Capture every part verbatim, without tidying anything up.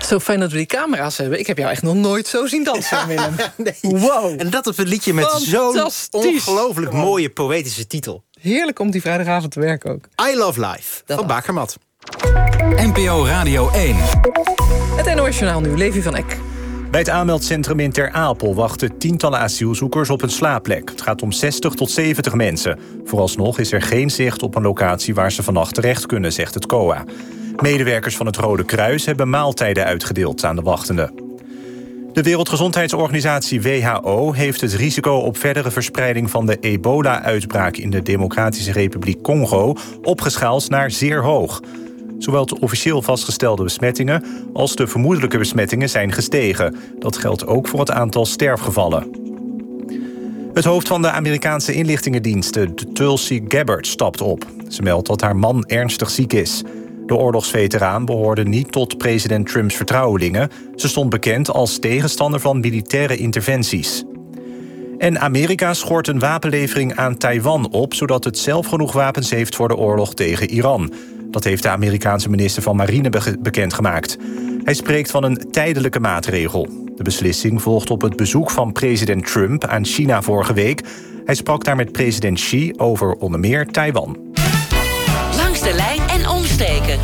Zo fijn dat we die camera's hebben. Ik heb jou echt nog nooit zo zien dansen, Willem. Nee. Wow. En dat op een liedje met zo'n ongelooflijk mooie poëtische titel. Heerlijk om die vrijdagavond te werken ook. I Love Life, dat van Bakermat. N P O Radio één. Het N O S-journaal nu, Levi van Eck. Bij het aanmeldcentrum in Ter Apel wachten tientallen asielzoekers op een slaapplek. Het gaat om zestig tot zeventig mensen. Vooralsnog is er geen zicht op een locatie waar ze vannacht terecht kunnen, zegt het C O A. Medewerkers van het Rode Kruis hebben maaltijden uitgedeeld aan de wachtenden. De Wereldgezondheidsorganisatie W H O heeft het risico op verdere verspreiding van de ebola-uitbraak in de Democratische Republiek Congo opgeschaald naar zeer hoog. Zowel de officieel vastgestelde besmettingen als de vermoedelijke besmettingen zijn gestegen. Dat geldt ook voor het aantal sterfgevallen. Het hoofd van de Amerikaanse inlichtingendiensten, Tulsi Gabbard, stapt op. Ze meldt dat haar man ernstig ziek is. De oorlogsveteraan behoorde niet tot president Trumps vertrouwelingen. Ze stond bekend als tegenstander van militaire interventies. En Amerika schort een wapenlevering aan Taiwan op, zodat het zelf genoeg wapens heeft voor de oorlog tegen Iran. Dat heeft de Amerikaanse minister van Marine be- bekendgemaakt. Hij spreekt van een tijdelijke maatregel. De beslissing volgt op het bezoek van president Trump aan China vorige week. Hij sprak daar met president Xi over onder meer Taiwan. Langs de lijn en omsteken.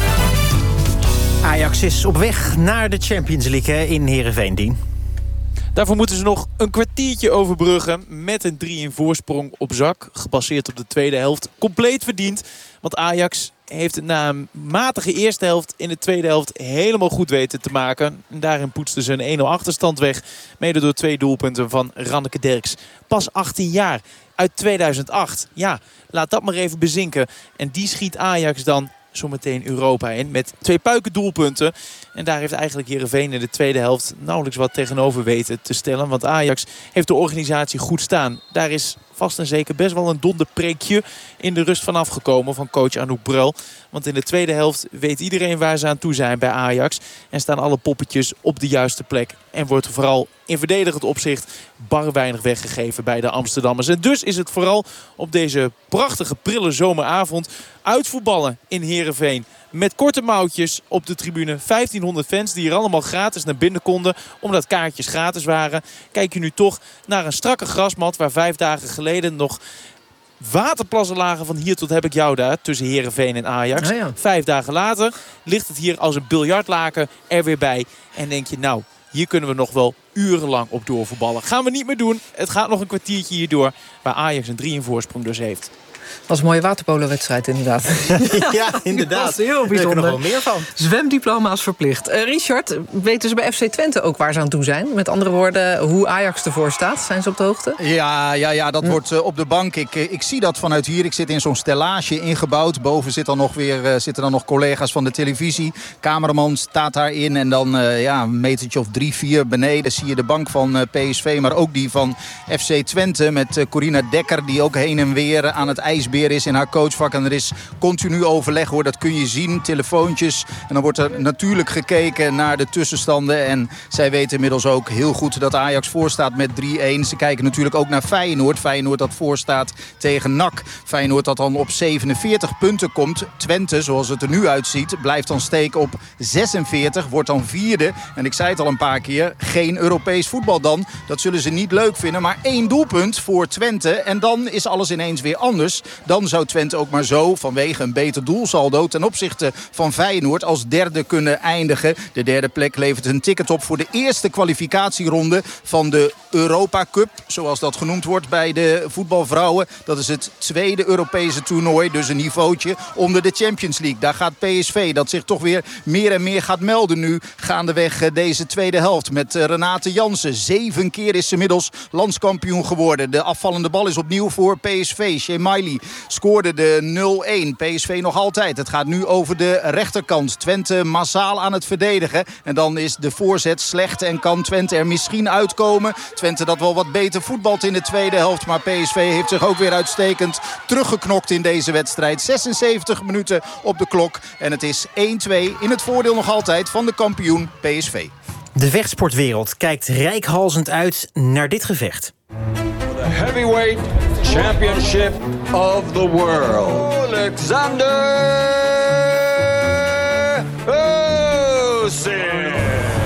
Ajax is op weg naar de Champions League hè, in Heerenveen. Daarvoor moeten ze nog een kwartiertje overbruggen met een drie in voorsprong op zak. Gebaseerd op de tweede helft. Compleet verdiend. Want Ajax heeft het na een matige eerste helft in de tweede helft helemaal goed weten te maken. En daarin poetsten ze een één nul achterstand weg. Mede door twee doelpunten van Ranneke Derks. Pas achttien jaar. Uit tweeduizend acht. Ja, laat dat maar even bezinken. En die schiet Ajax dan zometeen Europa in met twee puikendoelpunten. En daar heeft eigenlijk Heerenveen in de tweede helft nauwelijks wat tegenover weten te stellen. Want Ajax heeft de organisatie goed staan. Daar is vast en zeker best wel een donderpreekje in de rust vanaf gekomen van coach Anouk Brel. Want in de tweede helft weet iedereen waar ze aan toe zijn bij Ajax. En staan alle poppetjes op de juiste plek. En wordt er vooral in verdedigend opzicht bar weinig weggegeven bij de Amsterdammers. En dus is het vooral op deze prachtige prille zomeravond uitvoetballen in Heerenveen. Met korte mouwtjes op de tribune. vijftienhonderd fans die hier allemaal gratis naar binnen konden. Omdat kaartjes gratis waren. Kijk je nu toch naar een strakke grasmat waar vijf dagen geleden nog waterplassen lagen van hier tot heb ik jou daar. Tussen Heerenveen en Ajax. Ja, ja. Vijf dagen later ligt het hier als een biljartlaken er weer bij. En denk je nou, hier kunnen we nog wel urenlang op doorvoetballen. Gaan we niet meer doen. Het gaat nog een kwartiertje hierdoor. Waar Ajax een drie in voorsprong dus heeft. Dat was een mooie waterpolo-wedstrijd, inderdaad. Ja, inderdaad. Dat was heel bijzonder. Daar heb ik er nog wel meer van. Zwemdiploma's verplicht. Uh, Richard, weten ze bij F C Twente ook waar ze aan toe zijn? Met andere woorden, hoe Ajax ervoor staat? Zijn ze op de hoogte? Ja, ja, ja dat hm. wordt uh, op de bank. Ik, uh, ik zie dat vanuit hier. Ik zit in zo'n stellage ingebouwd. Boven zit dan nog weer, uh, zitten dan nog collega's van de televisie. Cameraman staat daarin. En dan uh, ja, een metertje of drie, vier beneden zie je de bank van uh, P S V. Maar ook die van F C Twente met uh, Corina Dekker. Die ook heen en weer aan het ijsbeer is in haar coachvak. En er is continu overleg hoor. Dat kun je zien. Telefoontjes. En dan wordt er natuurlijk gekeken naar de tussenstanden. En zij weten inmiddels ook heel goed dat Ajax voorstaat met drie-een. Ze kijken natuurlijk ook naar Feyenoord. Feyenoord dat voorstaat tegen N A C. Feyenoord dat dan op zevenenveertig punten komt. Twente, zoals het er nu uitziet, blijft dan steken op zesenveertig. Wordt dan vierde. En ik zei het al een paar keer. Geen Europees voetbal dan. Dat zullen ze niet leuk vinden. Maar één doelpunt voor Twente. En dan is alles ineens weer anders. Dan zou Twente ook maar zo, vanwege een beter doelsaldo ten opzichte van Feyenoord, als derde kunnen eindigen. De derde plek levert een ticket op voor de eerste kwalificatieronde van de Europa Cup, zoals dat genoemd wordt bij de voetbalvrouwen. Dat is het tweede Europese toernooi, dus een niveautje onder de Champions League. Daar gaat P S V, dat zich toch weer meer en meer gaat melden nu, gaandeweg deze tweede helft. Met Renate Jansen. Zeven keer is ze inmiddels landskampioen geworden. De afvallende bal is opnieuw voor P S V. Shemaili scoorde de nul-een. P S V nog altijd. Het gaat nu over de rechterkant. Twente massaal aan het verdedigen. En dan is de voorzet slecht en kan Twente er misschien uitkomen. Twente dat wel wat beter voetbalt in de tweede helft. Maar P S V heeft zich ook weer uitstekend teruggeknokt in deze wedstrijd. zesenzeventig minuten op de klok. En het is één-twee in het voordeel nog altijd van de kampioen P S V. De vechtsportwereld kijkt reikhalzend uit naar dit gevecht. The heavyweight championship of the world. Alexander Usyk.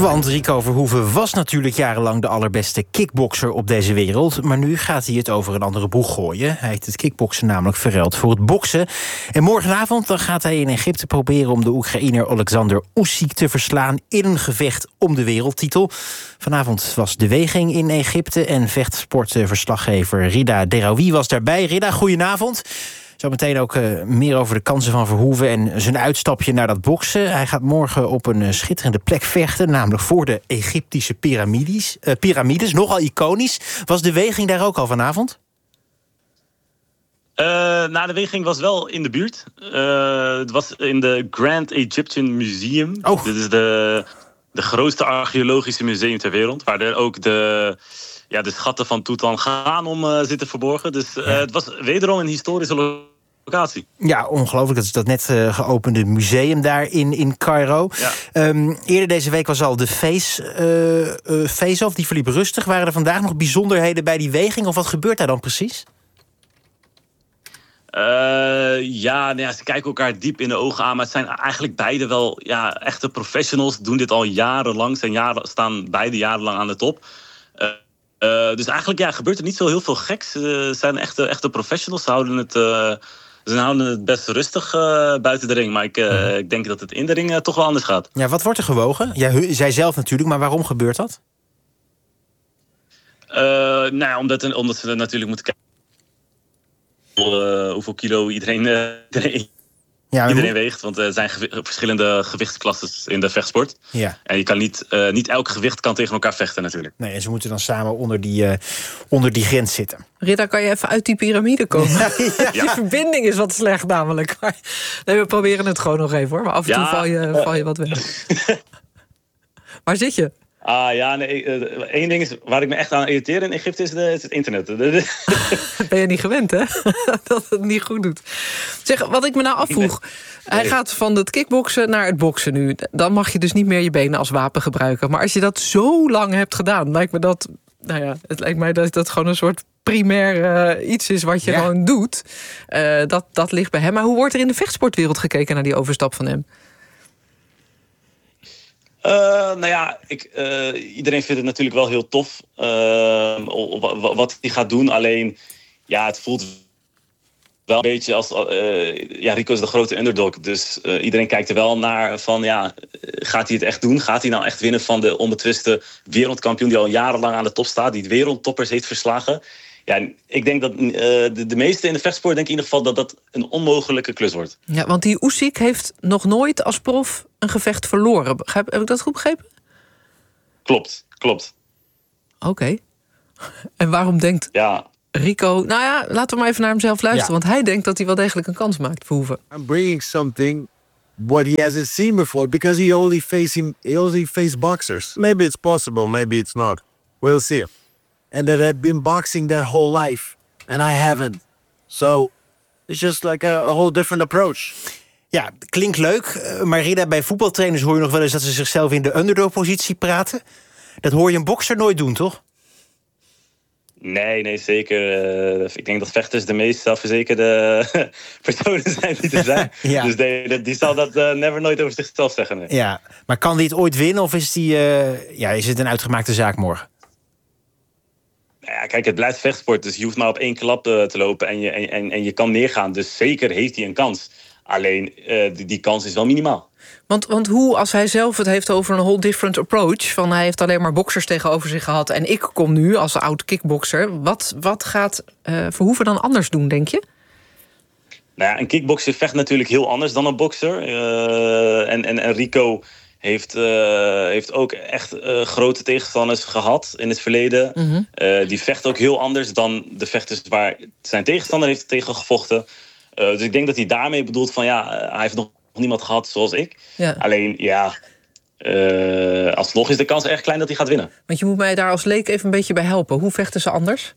Want Rico Verhoeven was natuurlijk jarenlang de allerbeste kickbokser op deze wereld. Maar nu gaat hij het over een andere boeg gooien. Hij heeft het kickboksen namelijk verruild voor het boksen. En morgenavond dan gaat hij in Egypte proberen om de Oekraïner Alexander Usyk te verslaan in een gevecht om de wereldtitel. Vanavond was de weging in Egypte en vechtsportverslaggever Rida Deraoui was daarbij. Rida, goedenavond. Zometeen ook uh, meer over de kansen van Verhoeven en zijn uitstapje naar dat boksen. Hij gaat morgen op een uh, schitterende plek vechten, namelijk voor de Egyptische piramides. Uh, piramides, nogal iconisch. Was de weging daar ook al vanavond? Uh, nou, de weging was wel in de buurt. Uh, het was in de Grand Egyptian Museum. Oh. Dit is de, de grootste archeologische museum ter wereld, waar er ook de... Ja, de schatten van Tutankhamon uh, zitten verborgen. Dus uh, ja. Het was wederom een historische locatie. Ja, ongelooflijk. Dat is dat net uh, geopende museum daar in, in Cairo. Ja. Um, eerder deze week was al de face, uh, uh, face-off. Die verliep rustig. Waren er vandaag nog bijzonderheden bij die weging? Of wat gebeurt daar dan precies? Uh, ja, nou ja, ze kijken elkaar diep in de ogen aan. Maar het zijn eigenlijk beide wel ja, echte professionals. Doen dit al jarenlang. Zijn jaren, staan beide jarenlang aan de top. Uh, Uh, dus eigenlijk ja, gebeurt er niet zo heel veel geks. Ze uh, zijn echte, echte professionals. Ze houden het, uh, ze houden het best rustig uh, buiten de ring. Maar ik, uh, uh-huh. ik denk dat het in de ring uh, toch wel anders gaat. Ja, wat wordt er gewogen? Jij zei zelf natuurlijk, maar waarom gebeurt dat? Uh, nou ja, omdat, omdat ze natuurlijk moeten kijken uh, hoeveel kilo iedereen, uh, iedereen, ja, iedereen moet... weegt. Want er zijn gewi- verschillende gewichtsklassen in de vechtsport. Ja. En je kan niet, uh, niet elk gewicht kan tegen elkaar vechten natuurlijk. Nee, en ze moeten dan samen onder die, uh, onder die grens zitten. Rida, kan je even uit die piramide komen? Ja, ja. Die verbinding is wat slecht namelijk. Nee, we proberen het gewoon nog even hoor. Maar af en toe ja. val, je, val je wat weg. Waar zit je? Ah ja, nee, uh, één ding is waar ik me echt aan irriteer in Egypte is, de, is het internet. Ben je niet gewend, hè? Dat het niet goed doet. Zeg, wat ik me nou afvroeg. Nee. Hij nee. gaat van het kickboksen naar het boksen nu. Dan mag je dus niet meer je benen als wapen gebruiken. Maar als je dat zo lang hebt gedaan, lijkt me dat... Nou ja, het lijkt mij dat dat gewoon een soort primair uh, iets is wat je ja. gewoon doet. Uh, dat, dat ligt bij hem. Maar hoe wordt er in de vechtsportwereld gekeken naar die overstap van hem? Uh, nou ja, ik, uh, iedereen vindt het natuurlijk wel heel tof uh, wat hij gaat doen. Alleen, ja, het voelt wel een beetje als... Uh, ja, Rico is de grote underdog. Dus uh, iedereen kijkt er wel naar van, ja, gaat hij het echt doen? Gaat hij nou echt winnen van de onbetwiste wereldkampioen... die al jarenlang aan de top staat, die de wereldtoppers heeft verslagen? Ja, ik denk dat uh, de, de meesten in de vechtsport denken in ieder geval dat dat een onmogelijke klus wordt. Ja, want die Usyk heeft nog nooit als prof een gevecht verloren. Heb, heb ik dat goed begrepen? Klopt, klopt. Oké. Okay. En waarom denkt ja. Rico... Nou ja, laten we maar even naar hemzelf luisteren. Ja. Want hij denkt dat hij wel degelijk een kans maakt, Verhoeven. I'm bringing something what he hasn't seen before because he only faced him, he only faced boxers. Maybe it's possible, maybe it's not. We'll see. And that I've been boxing that whole life. And I haven't. So, it's just like a, a whole different approach. Ja, klinkt leuk. Maar Rida, bij voetbaltrainers hoor je nog wel eens dat ze zichzelf in de underdog-positie praten. Dat hoor je een bokser nooit doen, toch? Nee, nee, zeker. Uh, ik denk dat vechters de meest zelfverzekerde personen zijn die er zijn. ja. Dus die, die zal dat uh, never nooit over zichzelf zeggen. Nee. Ja, maar kan die het ooit winnen of is, die, uh, ja, is het een uitgemaakte zaak morgen? Ja, kijk, het blijft vechtsport, dus je hoeft maar op één klap uh, te lopen en je, en, en je kan neergaan. Dus zeker heeft hij een kans. Alleen, uh, die, die kans is wel minimaal. Want, want hoe, als hij zelf het heeft over een whole different approach... van hij heeft alleen maar boksers tegenover zich gehad... en ik kom nu als oud kickbokser... wat, wat gaat uh, Verhoeven dan anders doen, denk je? Nou ja, een kickbokser vecht natuurlijk heel anders dan een bokser. Uh, en, en, en Rico... Heeft, uh, heeft ook echt uh, grote tegenstanders gehad in het verleden. Mm-hmm. Uh, die vecht ook heel anders dan de vechters waar zijn tegenstander heeft tegen gevochten. Uh, dus ik denk dat hij daarmee bedoelt van ja, uh, hij heeft nog niemand gehad zoals ik. Ja. Alleen ja, uh, alsnog is de kans erg klein dat hij gaat winnen. Want je moet mij daar als leek even een beetje bij helpen. Hoe vechten ze anders?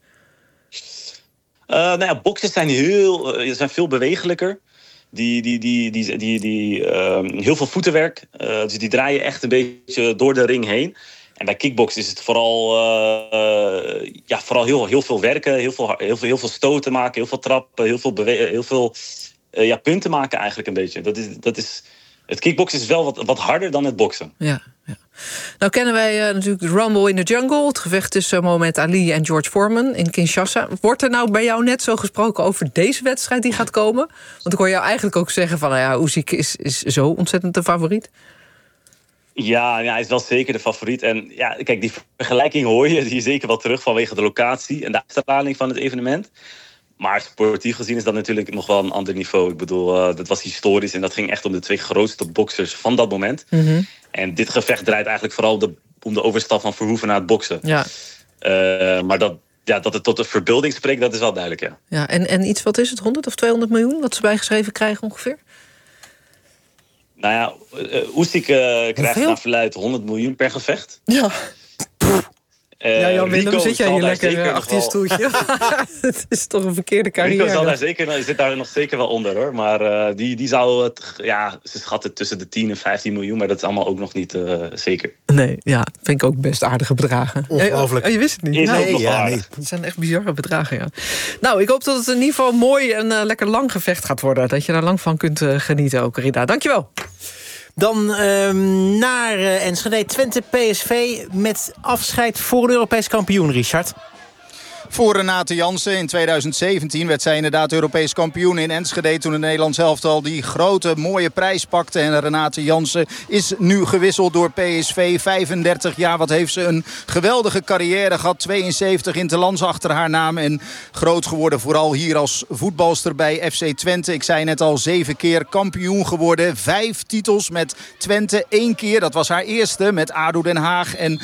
Uh, nou ja, boxers zijn, heel, uh, zijn veel bewegelijker. Die, die, die, die, die, die uh, heel veel voetenwerk. Uh, dus die draaien echt een beetje door de ring heen. En bij kickbox is het vooral, uh, ja, vooral heel, heel veel werken. Heel veel, heel, veel, heel veel stoten maken, heel veel trappen, heel veel, bewe- heel veel uh, ja, punten maken eigenlijk een beetje. Dat is, dat is het kickboksen is wel wat, wat harder dan het boksen. Ja, ja. Nou kennen wij uh, natuurlijk de Rumble in the Jungle. Het gevecht tussen Mohamed Ali en George Foreman in Kinshasa. Wordt er nou bij jou net zo gesproken over deze wedstrijd die gaat komen? Want ik hoor jou eigenlijk ook zeggen van... nou ja, Usyk is, is zo ontzettend de favoriet. Ja, ja, hij is wel zeker de favoriet. En ja, kijk, die vergelijking hoor je, die je zeker wel terug vanwege de locatie en de uitstraling van het evenement. Maar sportief gezien is dat natuurlijk nog wel een ander niveau. Ik bedoel, uh, dat was historisch en dat ging echt om de twee grootste boksers van dat moment. Mm-hmm. En dit gevecht draait eigenlijk vooral de, om de overstap van Verhoeven naar het boksen. Ja. Uh, maar dat, ja, dat het tot de verbeelding spreekt, dat is wel duidelijk, ja. Ja, en, en iets, wat is het, honderd of tweehonderd miljoen wat ze bijgeschreven krijgen ongeveer? Nou ja, uh, Usyk uh, krijgt naar verluidt honderd miljoen per gevecht. Ja. Uh, ja, Jan Willem, Rico zit jij hier lekker achter je wel... stoeltje? Het is toch een verkeerde carrière. Rico zal daar zeker, zit daar nog zeker wel onder, hoor. Maar uh, die, die zou het... Ja, ze schatten tussen de tien en vijftien miljoen... maar dat is allemaal ook nog niet uh, zeker. Nee, ja, vind ik ook best aardige bedragen. Ongelooflijk. Oh, je wist het niet? Is nee, ook ja, nee. Het zijn echt bizarre bedragen, ja. Nou, ik hoop dat het in ieder geval mooi en uh, lekker lang gevecht gaat worden. Dat je daar lang van kunt uh, genieten ook, Rida. Dankjewel. Dan um, naar uh, Enschede, Twente P S V met afscheid voor een Europees kampioen, Richard. Voor Renate Jansen in tweeduizend zeventien werd zij inderdaad Europees kampioen in Enschede... toen het Nederlands elftal die grote mooie prijs pakte. En Renate Jansen is nu gewisseld door P S V. vijfendertig jaar, wat heeft ze een geweldige carrière gehad. tweeënzeventig interlands achter haar naam. En groot geworden vooral hier als voetbalster bij F C Twente. Ik zei net al, zeven keer kampioen geworden. Vijf titels met Twente. Eén keer, dat was haar eerste, met A D O Den Haag. En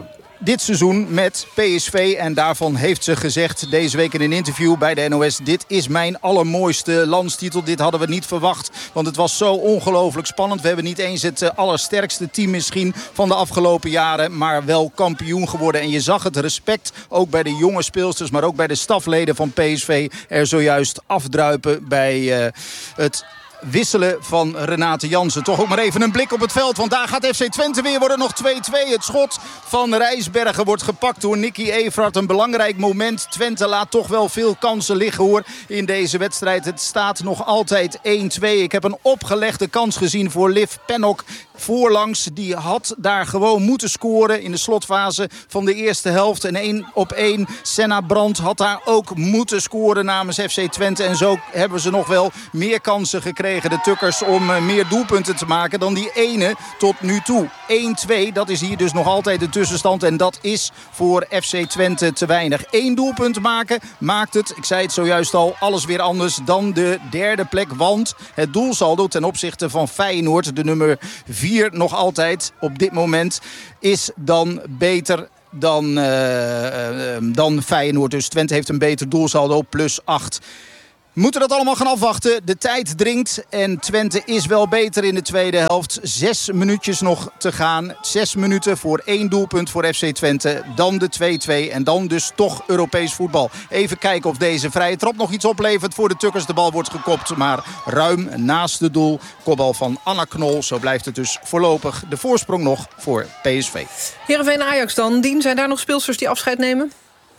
dit seizoen met P S V. En daarvan heeft ze gezegd deze week in een interview bij de N O S... dit is mijn allermooiste landstitel. Dit hadden we niet verwacht. Want het was zo ongelooflijk spannend. We hebben niet eens het allersterkste team misschien van de afgelopen jaren... maar wel kampioen geworden. En je zag het respect ook bij de jonge speelsters... maar ook bij de stafleden van P S V er zojuist afdruipen bij uh, het... wisselen van Renate Jansen. Toch ook maar even een blik op het veld. Want daar gaat F C Twente weer worden. Nog twee twee. Het schot van Rijsbergen wordt gepakt door Nicky Everhart. Een belangrijk moment. Twente laat toch wel veel kansen liggen, hoor, in deze wedstrijd. Het staat nog altijd één twee. Ik heb een opgelegde kans gezien voor Liv Pennock. Voorlangs, die had daar gewoon moeten scoren in de slotfase van de eerste helft. En één op één. Senna Brandt had daar ook moeten scoren namens F C Twente. En zo hebben ze nog wel meer kansen gekregen, de Tukkers, om meer doelpunten te maken dan die ene tot nu toe. één twee, dat is hier dus nog altijd de tussenstand. En dat is voor F C Twente te weinig. Eén doelpunt maken maakt het, ik zei het zojuist al, alles weer anders dan de derde plek. Want het doelsaldo ten opzichte van Feyenoord, de nummer vier nog altijd op dit moment, is dan beter dan, uh, uh, dan Feyenoord. Dus Twente heeft een beter doelsaldo, plus acht. We moeten dat allemaal gaan afwachten. De tijd dringt en Twente is wel beter in de tweede helft. Zes minuutjes nog te gaan. Zes minuten voor één doelpunt voor F C Twente. Dan de twee twee en dan dus toch Europees voetbal. Even kijken of deze vrije trap nog iets oplevert voor de Tukkers. De bal wordt gekopt, maar ruim naast het doel. Kopbal van Anna Knol. Zo blijft het dus voorlopig de voorsprong nog voor P S V. Heerenveen Ajax dan. Dien, zijn daar nog speelsters die afscheid nemen?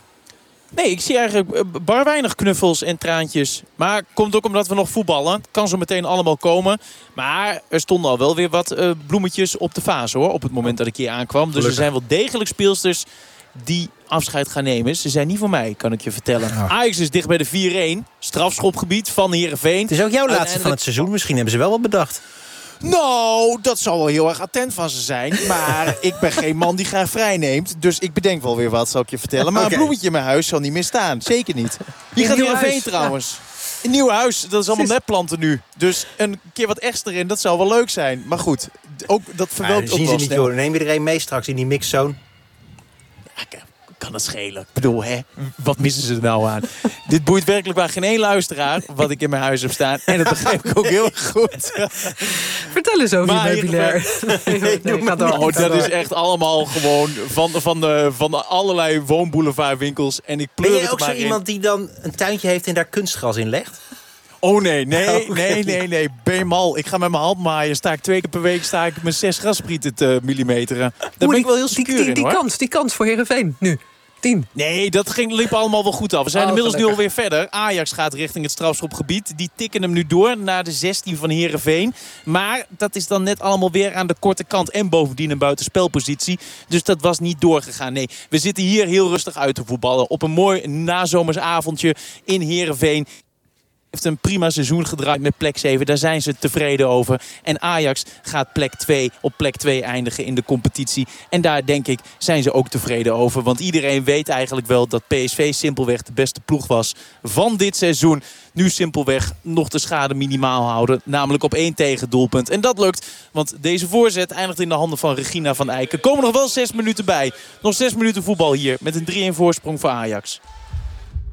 Nee, ik zie eigenlijk bar weinig knuffels en traantjes. Maar komt ook omdat we nog voetballen. Het kan zo meteen allemaal komen. Maar er stonden al wel weer wat uh, bloemetjes op de vaas, hoor. Op het moment dat ik hier aankwam. Dus Gelukkig. Er zijn wel degelijk speelsters die afscheid gaan nemen. Ze zijn niet voor mij, kan ik je vertellen. Ja. Ajax is dicht bij de vier een. Strafschopgebied van Heerenveen. Het is ook jouw laatste van het seizoen. Misschien hebben ze wel wat bedacht. Nou, dat zal wel heel erg attent van ze zijn. Maar ik ben geen man die graag vrij neemt. Dus ik bedenk wel weer wat, zal ik je vertellen. Maar okay. Een bloemetje in mijn huis zal niet meer staan. Zeker niet. Hier gaat Heerenveen trouwens. Ja. Een nieuw huis, dat is allemaal netplanten nu. Dus een keer wat extra in, dat zou wel leuk zijn. Maar goed, ook, dat verwelkt ook wel niet, snel. Neem je er een mee straks in die mixzone? Ja, kan het schelen. Ik bedoel, hè, wat missen ze er nou aan? Dit boeit werkelijk waar geen één luisteraar wat ik in mijn huis heb staan. En dat begrijp ik ook heel erg goed. Vertel eens over maar je meubilair. Nee, nee, nee, nee, oh, dat is echt allemaal gewoon van, van, de, van de allerlei woonboulevardwinkels. En ik pleur ben je het ook maar zo in. Iemand die dan een tuintje heeft en daar kunstgras in legt? Oh nee, nee, oh, okay. nee, nee, nee. Ben je mal? Ik ga met mijn hand maaien. Sta ik twee keer per week sta ik mijn zes grasprieten te millimeteren. Daar ben ik wel heel secuur die, die, in, die hoor. Kans, die kans voor Heerenveen nu. Tien. Nee, dat ging, liep allemaal wel goed af. We zijn Oh, inmiddels gelukkig. nu alweer verder. Ajax gaat richting het strafschopgebied. Die tikken hem nu door naar de zestien van Heerenveen. Maar dat is dan net allemaal weer aan de korte kant. En bovendien een buitenspelpositie. Dus dat was niet doorgegaan. Nee, we zitten hier heel rustig uit te voetballen. Op een mooi nazomersavondje in Heerenveen. Heeft een prima seizoen gedraaid met plek zeven. Daar zijn ze tevreden over. En Ajax gaat plek twee op plek twee eindigen in de competitie. En daar denk ik zijn ze ook tevreden over. Want iedereen weet eigenlijk wel dat P S V simpelweg de beste ploeg was van dit seizoen. Nu simpelweg nog de schade minimaal houden. Namelijk op één tegendoelpunt. En dat lukt, want deze voorzet eindigt in de handen van Regina van Eiken. Komen nog wel zes minuten bij. Nog zes minuten voetbal hier met een drie-een voorsprong voor Ajax.